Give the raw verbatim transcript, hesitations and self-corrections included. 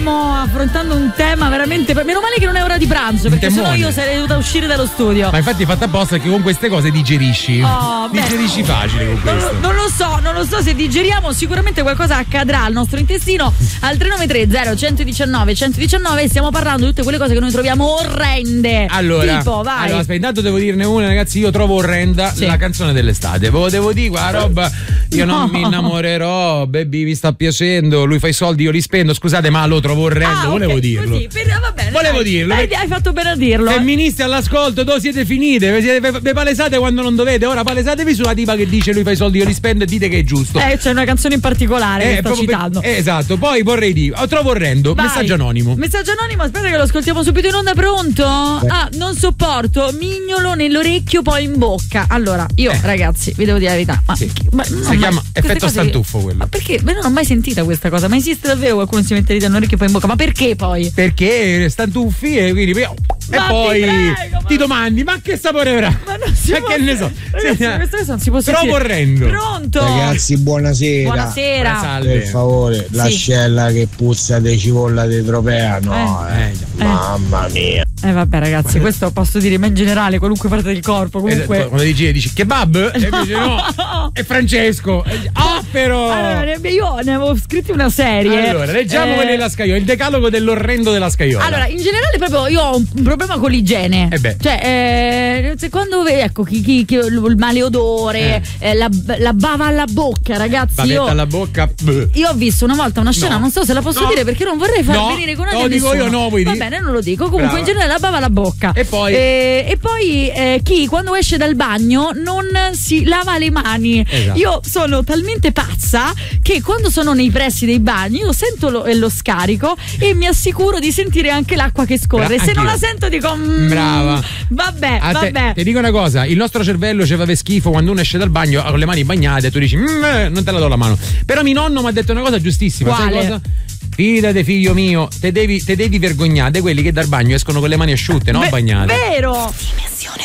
Stiamo affrontando un tema veramente. Meno male che non è ora di pranzo, perché sennò io sarei dovuta uscire dallo studio. Ma infatti è fatta apposta perché con queste cose digerisci. Oh, digerisci beh, facile con non, questo. Non lo so, non lo so se digeriamo, sicuramente qualcosa accadrà al nostro intestino. Al tre nove tre zero uno uno nove uno uno nove stiamo parlando di tutte quelle cose che noi troviamo orrende. Allora, tipo, vai. allora aspetta, intanto devo dirne una, ragazzi, io trovo orrenda sì. la canzone dell'estate. Ve lo devo dire, quella roba, io no. non mi innamorerò, baby mi sta piacendo, lui fa i soldi, io li spendo, scusate, ma lo trovo orrendo, ah, volevo okay, dirlo. Così, per, va bene, volevo dai, dirlo. Hai, hai fatto bene a dirlo. Femministi all'ascolto, dove siete finite? Vi siete ve palesate quando non dovete, ora palesatevi sulla tipa che dice lui fa i soldi, io li spendo e dite che è giusto. Eh, c'è una canzone in particolare eh, che sto citando. Per, eh, esatto, poi vorrei dire, oh, trovo orrendo, vai. Messaggio anonimo. Messaggio anonimo, aspetta che lo ascoltiamo subito in onda, pronto? Eh. Ah, non sopporto, mignolo nell'orecchio poi in bocca. Allora, io eh. ragazzi, vi devo dire la verità, ma, sì. ma si chiama mai, effetto stantuffo quello. Ma perché? Ma non ho mai sentita questa cosa, ma esiste davvero qualcuno si mette nell'orecchio poi in bocca? Ma perché poi? Perché stantuffi e quindi e ma poi ti, prego, ti domandi ma che sapore avrà? Ma non si può, che ne so. Ragazzi, questa cosa non si può troppo orrendo. Pronto? Ragazzi, buonasera. Buonasera. Salve. Per favore, sì. l'ascella che puzza di cipolla di tropea, no, eh. Eh. Eh. Mamma mia. Eh vabbè ragazzi, questo posso dire, ma in generale qualunque parte del corpo, comunque. Esatto, quando dici, dici kebab? E invece no, è Francesco. Ah, però. Allora, io ne avevo scritto una serie. Allora, leggiamo eh... quelli della Scaiola, il decalogo dell'orrendo della Scaiola. Allora, in generale proprio io ho un problema con l'igiene. Eh beh. Cioè, eh, quando ecco chi, chi, chi, il male odore, eh. Eh, la, la bava alla bocca, ragazzi. Bavetta io, alla bocca. Io ho visto una volta una scena, no. non so se la posso no. dire perché non vorrei far no. venire con No, dico io no, vuoi Va dire? bene, non lo dico. Comunque, Brava. in generale la bava alla bocca. E poi? Eh, e poi eh, chi quando esce dal bagno non si lava le mani. Esatto. Io sono talmente pazza che quando sono nei pressi dei bagni io sento lo, lo scarico e mi assicuro di sentire anche l'acqua che scorre. Bra- se non la sento dico mm, brava. Vabbè, A vabbè. Te, ti dico una cosa, il nostro cervello ci fa schifo quando uno esce dal bagno con le mani bagnate e tu dici mm, non te la do la mano. Però mio nonno mi ha detto una cosa giustissima. Quale? Sai cosa? Fidate figlio mio, te devi, te devi vergognare di quelli che dal bagno escono con le mani asciutte, no? Be- bagnate. Vero!